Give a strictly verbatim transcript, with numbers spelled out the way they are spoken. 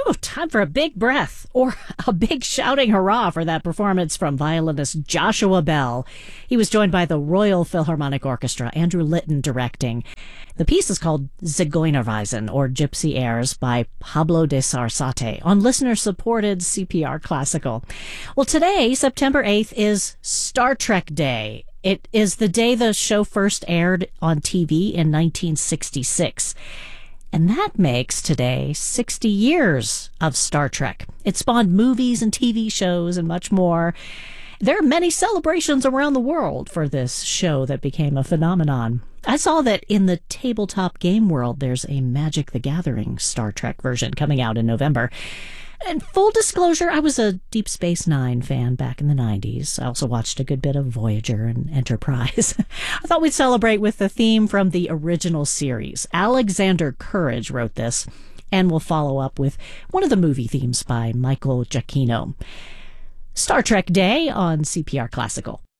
Ooh, time for a big breath or a big shouting hurrah for that performance from violinist Joshua Bell. He was joined by the Royal Philharmonic Orchestra, Andrew Litton directing. The piece is called Zigeunerweisen, or Gypsy Airs, by Pablo de Sarasate on listener-supported C P R Classical. Well, today, September eighth, is Star Trek Day. It is the day the show first aired on T V in nineteen sixty-six. And that makes today sixty years of Star Trek. It spawned movies and T V shows and much more. There are many celebrations around the world for this show that became a phenomenon. I saw that in the tabletop game world, there's a Magic the Gathering Star Trek version coming out in November. And full disclosure, I was a Deep Space Nine fan back in the nineties. I also watched a good bit of Voyager and Enterprise. I thought we'd celebrate with the theme from the original series. Alexander Courage wrote this, and we'll follow up with one of the movie themes by Michael Giacchino. Star Trek Day on C P R Classical.